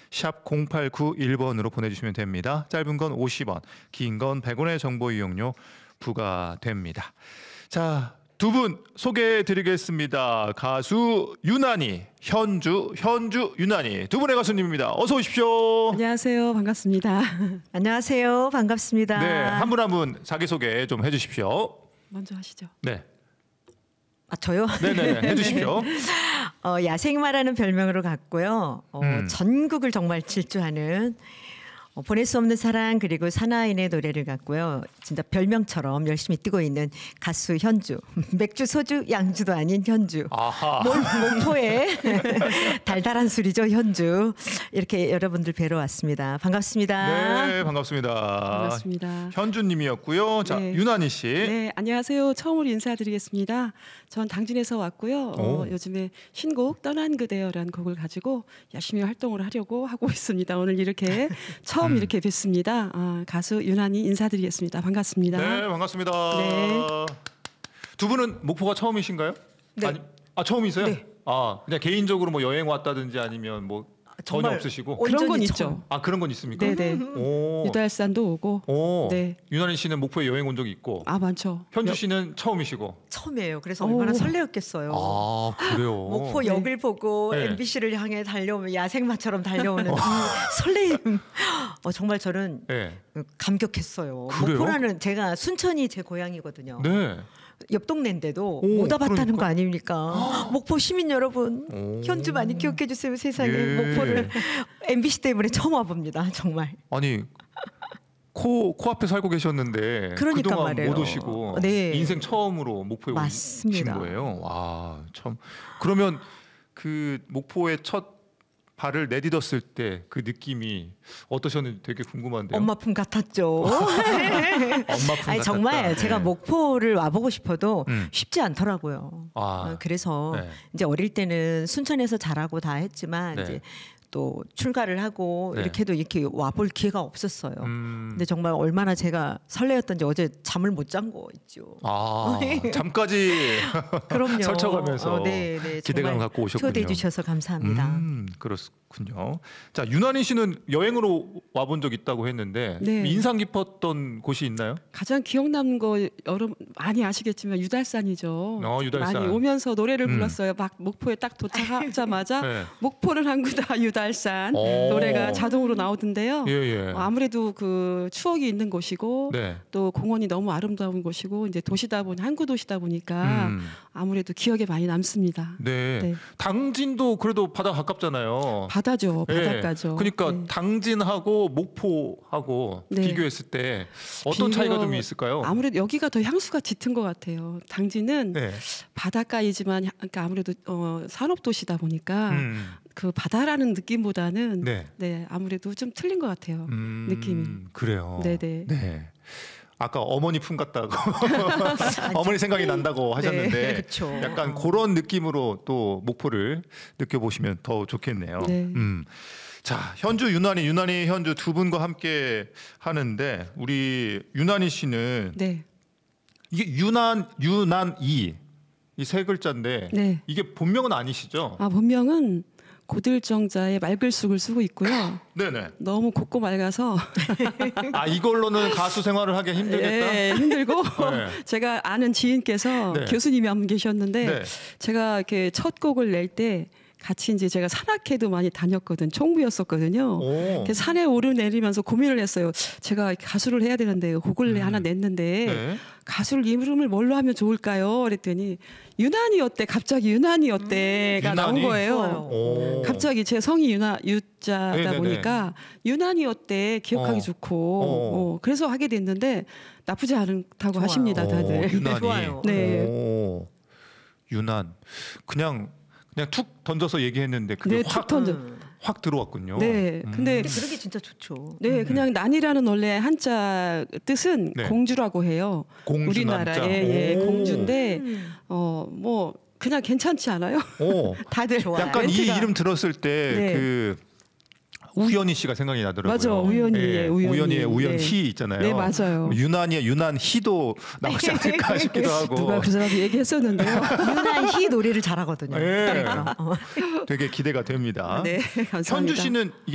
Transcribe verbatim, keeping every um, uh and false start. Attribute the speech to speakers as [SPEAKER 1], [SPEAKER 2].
[SPEAKER 1] 샵 공팔구일 번으로 보내주시면 됩니다. 짧은 건 오십 원, 긴 건 백 원의 정보 이용료 부과됩니다. 자, 두 분 소개해드리겠습니다. 가수 유난히, 현주, 현주 유난히 두 분의 가수님입니다. 어서 오십시오.
[SPEAKER 2] 안녕하세요. 반갑습니다.
[SPEAKER 3] 안녕하세요. 반갑습니다.
[SPEAKER 1] 네, 한 분 한 분 자기소개 좀 해주십시오.
[SPEAKER 2] 먼저 하시죠.
[SPEAKER 1] 네.
[SPEAKER 3] 아, 저요?
[SPEAKER 1] 네네, 해주십시오.
[SPEAKER 3] 어, 야생마라는 별명으로 갔고요. 어,
[SPEAKER 1] 음.
[SPEAKER 3] 전국을 정말 질주하는 어, 보낼 수 없는 사랑 그리고 사나이의 노래를 갖고요. 진짜 별명처럼 열심히 뛰고 있는 가수 현주. 맥주, 소주, 양주도 아닌 현주.
[SPEAKER 1] 아하.
[SPEAKER 3] 뭘 목포에 달달한 술이죠, 현주. 이렇게 여러분들 뵈러 왔습니다. 반갑습니다.
[SPEAKER 1] 네, 반갑습니다.
[SPEAKER 2] 반갑습니다.
[SPEAKER 1] 현주님이었고요. 자,
[SPEAKER 2] 네.
[SPEAKER 1] 유난히 씨.
[SPEAKER 2] 네, 안녕하세요. 처음으로 인사드리겠습니다. 전 당진에서 왔고요. 어,
[SPEAKER 1] 오.
[SPEAKER 2] 요즘에 신곡 떠난 그대여라는 곡을 가지고 열심히 활동을 하려고 하고 있습니다. 오늘 이렇게 처음
[SPEAKER 1] 음.
[SPEAKER 2] 이렇게 뵙습니다. 아, 가수 유난히 인사드리겠습니다. 반갑습니다.
[SPEAKER 1] 네, 반갑습니다.
[SPEAKER 2] 네.
[SPEAKER 1] 두 분은 목포가 처음이신가요?
[SPEAKER 3] 네.
[SPEAKER 1] 아니, 아 처음이세요?
[SPEAKER 3] 네.
[SPEAKER 1] 아 그냥 개인적으로 뭐 여행 왔다든지 아니면 뭐 전혀
[SPEAKER 3] 정말
[SPEAKER 1] 없으시고.
[SPEAKER 3] 온-
[SPEAKER 2] 그런 건
[SPEAKER 3] 온전히
[SPEAKER 2] 있죠.
[SPEAKER 3] 처음.
[SPEAKER 1] 아 그런 건 있습니까?
[SPEAKER 2] 네네.
[SPEAKER 1] 오.
[SPEAKER 2] 유달산도 오고.
[SPEAKER 1] 오.
[SPEAKER 2] 네.
[SPEAKER 1] 유난히 씨는 목포에 여행 온 적이 있고.
[SPEAKER 2] 아, 많죠.
[SPEAKER 1] 현주 씨는 처음이시고.
[SPEAKER 3] 처음이에요. 그래서
[SPEAKER 2] 오.
[SPEAKER 3] 얼마나 설레었겠어요.
[SPEAKER 1] 아 그래요.
[SPEAKER 3] 목포
[SPEAKER 2] 네.
[SPEAKER 3] 역을 보고
[SPEAKER 1] 네.
[SPEAKER 3] 엠비씨를 향해 달려오면 야생마처럼 달려오는 이 설레임. 어, 정말 저는
[SPEAKER 1] 네.
[SPEAKER 3] 감격했어요.
[SPEAKER 1] 그래요?
[SPEAKER 3] 목포라는 제가 순천이 제 고향이거든요.
[SPEAKER 1] 네.
[SPEAKER 3] 옆 동네인데도
[SPEAKER 1] 오,
[SPEAKER 3] 못 와봤다는
[SPEAKER 1] 그러니까.
[SPEAKER 3] 거 아닙니까? 목포 시민 여러분,
[SPEAKER 1] 오.
[SPEAKER 3] 현주 많이 기억해 주세요. 세상에
[SPEAKER 1] 예.
[SPEAKER 3] 목포를 엠비씨 때문에 처음 와봅니다. 정말.
[SPEAKER 1] 아니 코 코앞에 살고 계셨는데
[SPEAKER 3] 그러니까
[SPEAKER 1] 그동안
[SPEAKER 3] 말이에요.
[SPEAKER 1] 못 오시고
[SPEAKER 3] 네.
[SPEAKER 1] 인생 처음으로 목포에 오신
[SPEAKER 3] 맞습니다.
[SPEAKER 1] 거예요. 와, 참. 그러면 그 목포에 첫 발을 내딛었을 때 그 느낌이 어떠셨는지 되게 궁금한데요.
[SPEAKER 3] 엄마 품 같았죠.
[SPEAKER 1] 엄마 품
[SPEAKER 3] 아니 정말
[SPEAKER 1] 같았다.
[SPEAKER 3] 제가
[SPEAKER 1] 네.
[SPEAKER 3] 목포를 와보고 싶어도
[SPEAKER 1] 음.
[SPEAKER 3] 쉽지 않더라고요.
[SPEAKER 1] 아.
[SPEAKER 3] 어, 그래서
[SPEAKER 1] 네.
[SPEAKER 3] 이제 어릴 때는 순천에서 자라고 다 했지만
[SPEAKER 1] 네.
[SPEAKER 3] 이제 또 출가를 하고
[SPEAKER 1] 네.
[SPEAKER 3] 이렇게도 이렇게 와볼 기회가 없었어요.
[SPEAKER 1] 음.
[SPEAKER 3] 근데 정말 얼마나 제가 설레었던지 어제 잠을 못 잔 거 있죠.
[SPEAKER 1] 아, 잠까지
[SPEAKER 3] 그럼요.
[SPEAKER 1] 설쳐가면서
[SPEAKER 3] 어, 네, 네,
[SPEAKER 1] 기대감을
[SPEAKER 3] 정말
[SPEAKER 1] 갖고 오셨군요.
[SPEAKER 3] 초대해 주셔서 감사합니다.
[SPEAKER 1] 음, 그렇군요. 자, 유난히 씨는 여행으로 와본 적 있다고 했는데
[SPEAKER 2] 네.
[SPEAKER 1] 인상 깊었던 곳이 있나요?
[SPEAKER 2] 가장 기억 남는 거 여러분 많이 아시겠지만 유달산이죠.
[SPEAKER 1] 어, 유달산.
[SPEAKER 2] 많이 오면서 노래를
[SPEAKER 1] 음.
[SPEAKER 2] 불렀어요. 막 목포에 딱 도착하자마자
[SPEAKER 1] 네.
[SPEAKER 2] 목포를 한구다 유달산
[SPEAKER 1] 오.
[SPEAKER 2] 노래가 자동으로 나오던데요.
[SPEAKER 1] 예, 예.
[SPEAKER 2] 어, 아무래도 그 추억이 있는 곳이고
[SPEAKER 1] 네.
[SPEAKER 2] 또 공원이 너무 아름다운 곳이고 이제 도시다 보니 항구 도시다 보니까
[SPEAKER 1] 음.
[SPEAKER 2] 아무래도 기억에 많이 남습니다.
[SPEAKER 1] 네.
[SPEAKER 2] 네.
[SPEAKER 1] 당진도 그래도 바다 가깝잖아요.
[SPEAKER 2] 바다죠,
[SPEAKER 1] 예.
[SPEAKER 2] 바닷가죠.
[SPEAKER 1] 그러니까
[SPEAKER 2] 네.
[SPEAKER 1] 당진하고 목포하고
[SPEAKER 2] 네.
[SPEAKER 1] 비교했을 때 어떤
[SPEAKER 2] 비교-
[SPEAKER 1] 차이가 좀 있을까요?
[SPEAKER 2] 아무래도 여기가 더 향수가 짙은 것 같아요. 당진은
[SPEAKER 1] 네.
[SPEAKER 2] 바닷가이지만 야- 그러니까 아무래도 어, 산업 도시다 보니까
[SPEAKER 1] 음.
[SPEAKER 2] 그 바다라는 느낌보다는 네.
[SPEAKER 1] 네.
[SPEAKER 2] 아무래도 좀 틀린 것 같아요.
[SPEAKER 1] 음,
[SPEAKER 2] 느낌이.
[SPEAKER 1] 그래요.
[SPEAKER 2] 네네.
[SPEAKER 1] 네. 아까 어머니 품 같다고 어머니 생각이 난다고 하셨는데
[SPEAKER 3] 그렇죠.
[SPEAKER 1] 약간 그런 느낌으로 또 목포를 느껴보시면 더 좋겠네요.
[SPEAKER 2] 네.
[SPEAKER 1] 음. 자, 현주, 유난히, 유난히, 현주 두 분과 함께 하는데 우리 유난히 씨는
[SPEAKER 2] 네.
[SPEAKER 1] 이게 유난, 유난이 이 세 글자인데
[SPEAKER 2] 네.
[SPEAKER 1] 이게 본명은 아니시죠?
[SPEAKER 2] 아 본명은 고들정자의 말글쑥을 쓰고 있고요.
[SPEAKER 1] 네네.
[SPEAKER 2] 너무 곱고 맑아서
[SPEAKER 1] 아 이걸로는 가수 생활을 하기 힘들겠다.
[SPEAKER 2] 예, 힘들고
[SPEAKER 1] 네.
[SPEAKER 2] 제가 아는 지인께서
[SPEAKER 1] 네.
[SPEAKER 2] 교수님이 한 분 계셨는데
[SPEAKER 1] 네.
[SPEAKER 2] 제가 이렇게 첫 곡을 낼 때 같이 이제 제가 산악회도 많이 다녔거든. 총무였었거든요.
[SPEAKER 1] 오.
[SPEAKER 2] 그래서 산에 오르내리면서 고민을 했어요. 제가 가수를 해야 되는데 곡을
[SPEAKER 1] 음.
[SPEAKER 2] 하나 냈는데
[SPEAKER 1] 네.
[SPEAKER 2] 가수를 이름을 뭘로 하면 좋을까요? 그랬더니 유난히 어때? 갑자기 유난히 어때가 나온
[SPEAKER 1] 유난히?
[SPEAKER 2] 거예요.
[SPEAKER 3] 좋아요.
[SPEAKER 1] 오.
[SPEAKER 2] 갑자기 제 성이 유나 유자다
[SPEAKER 1] 네네네.
[SPEAKER 2] 보니까 유난히 어때 기억하기
[SPEAKER 1] 어.
[SPEAKER 2] 좋고
[SPEAKER 1] 어.
[SPEAKER 2] 어, 그래서 하게 됐는데 나쁘지 않다고
[SPEAKER 3] 좋아요.
[SPEAKER 2] 하십니다 다들.
[SPEAKER 1] 오, 유난히.
[SPEAKER 3] 좋아요.
[SPEAKER 2] 네.
[SPEAKER 1] 오, 유난. 그냥 그냥 툭 던져서 얘기했는데 그게
[SPEAKER 2] 네, 툭
[SPEAKER 1] 확,
[SPEAKER 2] 던져.
[SPEAKER 1] 확 들어왔군요.
[SPEAKER 2] 네,
[SPEAKER 1] 음.
[SPEAKER 2] 근데
[SPEAKER 3] 근데 그런 게 진짜 좋죠.
[SPEAKER 2] 네, 그냥 난이라는 원래 한자 뜻은
[SPEAKER 1] 네.
[SPEAKER 2] 공주라고 해요.
[SPEAKER 1] 공주 남자.
[SPEAKER 2] 우리나라의 예,
[SPEAKER 1] 오.
[SPEAKER 2] 공주인데
[SPEAKER 3] 음.
[SPEAKER 2] 어 뭐 그냥 괜찮지 않아요?
[SPEAKER 1] 오.
[SPEAKER 2] 다들
[SPEAKER 3] 좋아요.
[SPEAKER 1] 약간 이
[SPEAKER 2] 멘트가.
[SPEAKER 1] 이름 들었을 때
[SPEAKER 2] 네.
[SPEAKER 1] 그 우연희 씨가 생각이 나더라고요.
[SPEAKER 2] 맞아, 우연히,
[SPEAKER 1] 예,
[SPEAKER 2] 우연히.
[SPEAKER 1] 우연히의 우연희
[SPEAKER 2] 네.
[SPEAKER 1] 있잖아요.
[SPEAKER 2] 네, 맞아요.
[SPEAKER 1] 유난히의 유난희도 나오지 않을까 싶기도 하고.
[SPEAKER 2] 누가 그 사람 얘기했었는데요.
[SPEAKER 3] 유난히 노래를 잘하거든요.
[SPEAKER 1] 예.
[SPEAKER 3] 그러니까. 어.
[SPEAKER 1] 되게 기대가 됩니다.
[SPEAKER 2] 네, 감사합니다.
[SPEAKER 1] 현주 씨는 이게